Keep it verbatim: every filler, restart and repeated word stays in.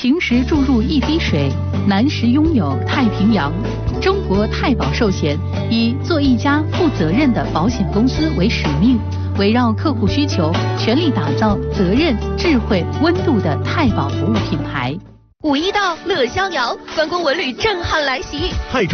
晴时注入一滴水，难时拥有太平洋。中国太保寿险以做一家负责任的保险公司为使命，围绕客户需求，全力打造责任、智慧、温度的太保服务品牌。 五一到，乐逍遥，关公文旅震撼来袭。 泰